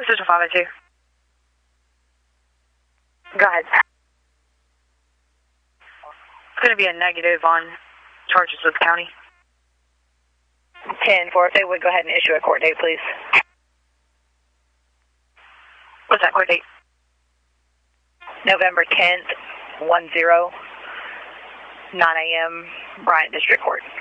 This is 502. Go ahead. It's going to be a negative on charges with the county. 10-4, if they would go ahead and issue a court date, please. What's that court date? November 10th, 10, 9 a.m., Bryant District Court.